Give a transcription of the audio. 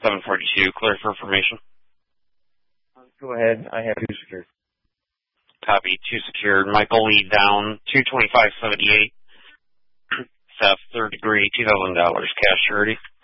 742, clear for information. Go ahead. I have 2 secured. Copy, 2 secured. Michael Lee down, 225.78. Theft, 3rd degree, $2,000, cash surety.